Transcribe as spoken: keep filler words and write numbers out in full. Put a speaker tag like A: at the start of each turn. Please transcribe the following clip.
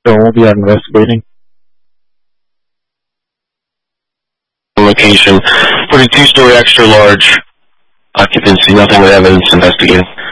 A: So we'll be out investigating.
B: Location. Put a two-story extra large occupancy, nothing with evidence investigating.